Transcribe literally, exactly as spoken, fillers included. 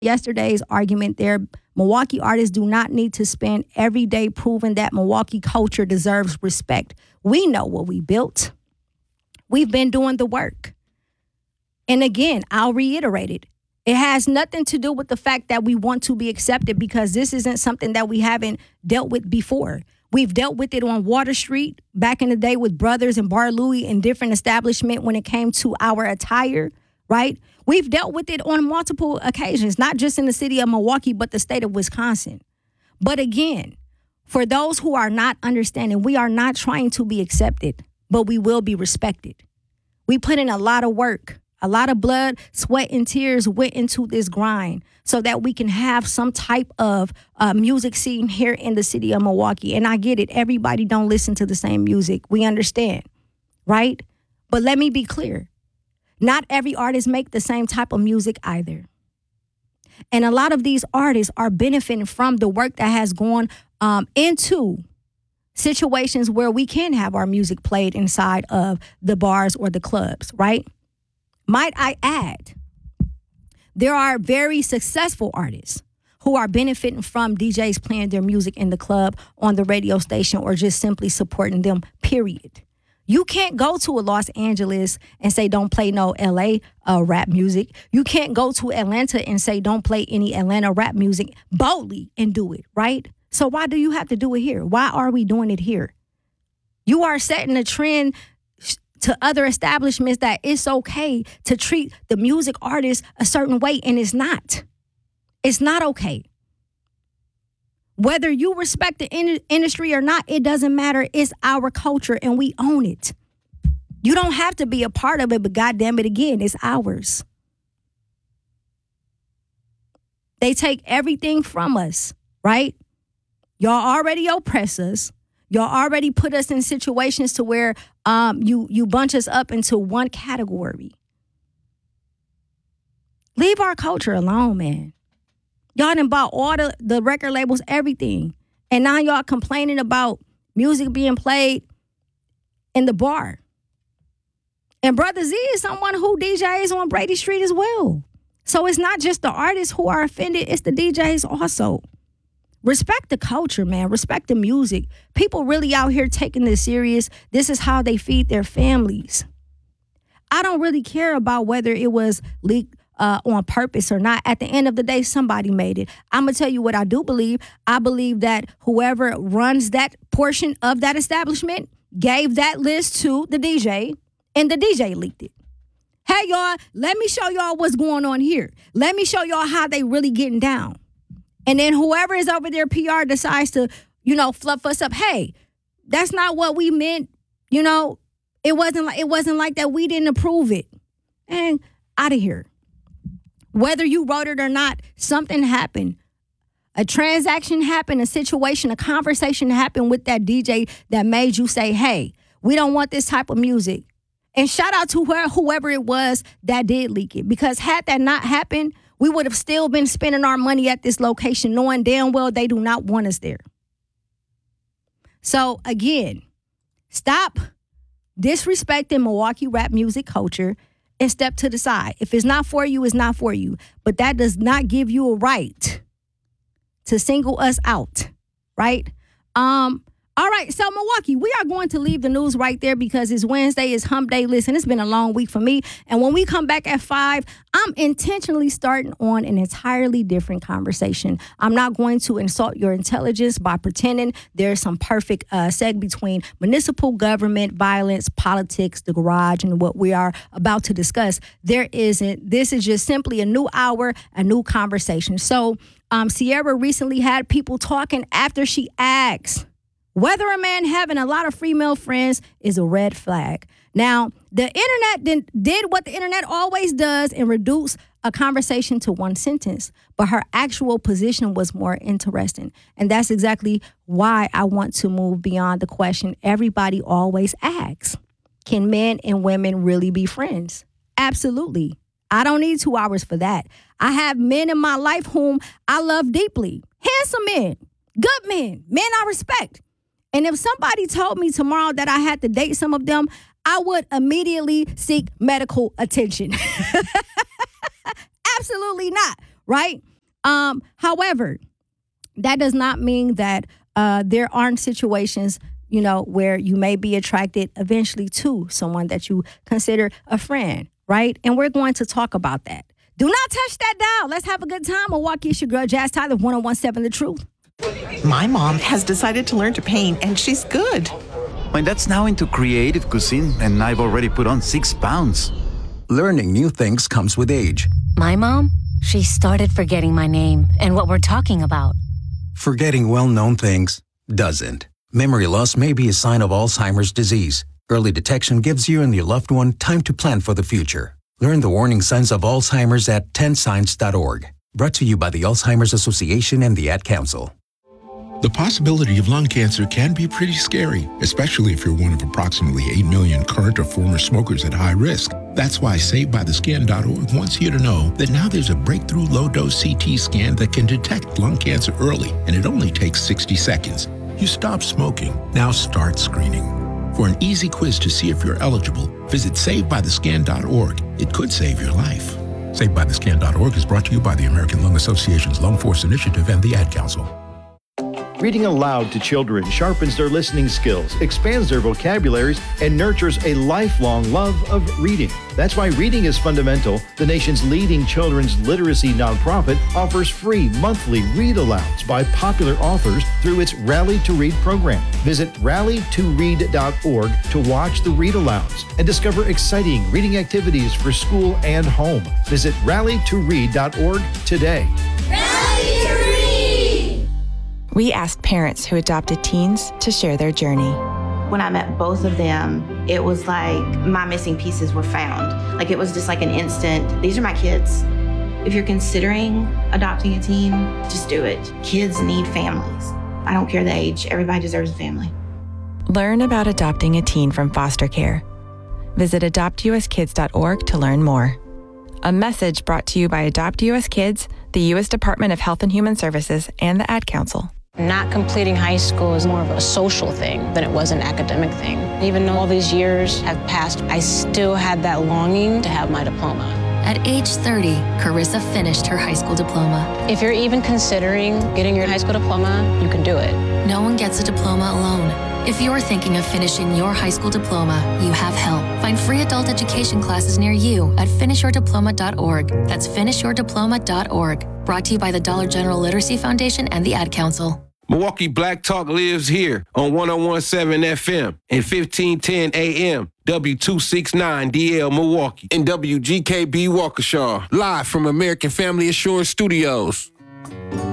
Yesterday's argument there, Milwaukee artists do not need to spend every day proving that Milwaukee culture deserves respect. We know what we built. We've been doing the work. And again, I'll reiterate it. It has nothing to do with the fact that we want to be accepted, because this isn't something that we haven't dealt with before. We've dealt with it on Water Street back in the day with Brothers and Bar Louie and different establishments when it came to our attire, right? We've dealt with it on multiple occasions, not just in the city of Milwaukee, but the state of Wisconsin. But again, for those who are not understanding, we are not trying to be accepted, but we will be respected. We put in a lot of work. A lot of blood, sweat, and tears went into this grind so that we can have some type of uh, music scene here in the city of Milwaukee. And I get it. Everybody don't listen to the same music. We understand, right? But let me be clear. Not every artist make the same type of music either. And a lot of these artists are benefiting from the work that has gone um, into situations where we can have our music played inside of the bars or the clubs, right? Might I add, there are very successful artists who are benefiting from D Js playing their music in the club, on the radio station, or just simply supporting them, period. You can't go to a Los Angeles and say don't play no L A uh, rap music. You can't go to Atlanta and say don't play any Atlanta rap music boldly and do it, right? So why do you have to do it here? Why are we doing it here? You are setting a trend to other establishments that it's okay to treat the music artist a certain way, and it's not. It's not okay. Whether you respect the in- industry or not, it doesn't matter. It's our culture, and we own it. You don't have to be a part of it, but goddamn it, again, it's ours. They take everything from us, right? Y'all already oppress us. Y'all already put us in situations to where um, you you bunch us up into one category. Leave our culture alone, man. Y'all done bought all the, the record labels, everything. And now y'all complaining about music being played in the bar. And Brother Z is someone who D Js on Brady Street as well. So it's not just the artists who are offended, it's the D Js also. Respect the culture, man. Respect the music. People really out here taking this serious. This is how they feed their families. I don't really care about whether it was leaked uh, on purpose or not. At the end of the day, somebody made it. I'm going to tell you what I do believe. I believe that whoever runs that portion of that establishment gave that list to the D J, and the D J leaked it. Hey, y'all, let me show y'all what's going on here. Let me show y'all how they really getting down. And then whoever is over there, P R, decides to, you know, fluff us up. Hey, that's not what we meant. You know, it wasn't like it wasn't like that. We didn't approve it. And out of here. Whether you wrote it or not, something happened. A transaction happened, a situation, a conversation happened with that D J that made you say, hey, we don't want this type of music. And shout out to whoever, whoever it was that did leak it. Because had that not happened, we would have still been spending our money at this location knowing damn well they do not want us there. So, again, stop disrespecting Milwaukee rap music culture and step to the side. If it's not for you, it's not for you. But that does not give you a right to single us out, right? Um, all right, so Milwaukee, we are going to leave the news right there because it's Wednesday, it's hump day. Listen, it's been a long week for me. And when we come back at five, I'm intentionally starting on an entirely different conversation. I'm not going to insult your intelligence by pretending there's some perfect uh, seg between municipal government, violence, politics, the garage, and what we are about to discuss. There isn't. This is just simply a new hour, a new conversation. So um, Sierra recently had people talking after she asked whether a man having a lot of female friends is a red flag. Now, the internet did, did what the internet always does and reduce a conversation to one sentence. But her actual position was more interesting. And that's exactly why I want to move beyond the question everybody always asks. Can men and women really be friends? Absolutely. I don't need two hours for that. I have men in my life whom I love deeply. Handsome men, good men, men I respect. And if somebody told me tomorrow that I had to date some of them, I would immediately seek medical attention. Absolutely not, right? Um, however, that does not mean that uh, there aren't situations, you know, where you may be attracted eventually to someone that you consider a friend, right? And we're going to talk about that. Do not touch that dial. Let's have a good time. Milwaukee, it's your girl, Jazz Tyler, one oh one point seven The Truth. My mom has decided to learn to paint, and she's good. My dad's now into creative cuisine, and I've already put on six pounds. Learning new things comes with age. My mom, she started forgetting my name and what we're talking about. Forgetting well-known things doesn't. Memory loss may be a sign of Alzheimer's disease. Early detection gives you and your loved one time to plan for the future. Learn the warning signs of Alzheimer's at ten signs dot org. Brought to you by the Alzheimer's Association and the Ad Council. The possibility of lung cancer can be pretty scary, especially if you're one of approximately eight million current or former smokers at high risk. That's why Saved By The Scan dot org wants you to know that now there's a breakthrough low-dose C T scan that can detect lung cancer early, and it only takes sixty seconds. You stop smoking. Now start screening. For an easy quiz to see if you're eligible, visit Saved By The Scan dot org. It could save your life. Saved By The Scan dot org is brought to you by the American Lung Association's Lung Force Initiative and the Ad Council. Reading aloud to children sharpens their listening skills, expands their vocabularies, and nurtures a lifelong love of reading. That's why Reading is Fundamental, the nation's leading children's literacy nonprofit, offers free monthly read-alouds by popular authors through its Rally to Read program. Visit rally to read dot org to watch the read-alouds and discover exciting reading activities for school and home. Visit rally to read dot org today. Rally to Read! We asked parents who adopted teens to share their journey. When I met both of them, it was like my missing pieces were found. Like it was just like an instant, these are my kids. If you're considering adopting a teen, just do it. Kids need families. I don't care the age, everybody deserves a family. Learn about adopting a teen from foster care. Visit adopt u s kids dot org to learn more. A message brought to you by Adopt U S Kids, the U S Department of Health and Human Services, and the Ad Council. Not completing high school is more of a social thing than it was an academic thing. Even though all these years have passed, I still had that longing to have my diploma. At age thirty, Carissa finished her high school diploma. If you're even considering getting your high school diploma, you can do it. No one gets a diploma alone. If you're thinking of finishing your high school diploma, you have help. Find free adult education classes near you at finish your diploma dot org. That's finish your diploma dot org. Brought to you by the Dollar General Literacy Foundation and the Ad Council. Milwaukee Black Talk lives here on one oh one point seven F M and fifteen ten A M, W two sixty-nine D L Milwaukee, and W G K B Waukesha, live from American Family Assurance Studios.